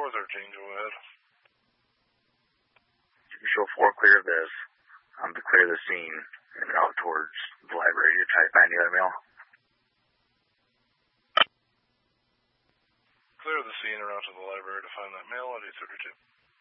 413, go ahead. You can show 4 clear of this. To clear the scene and out towards the library to try to find the other mail. Clear the scene around to the library to find that mail at 832.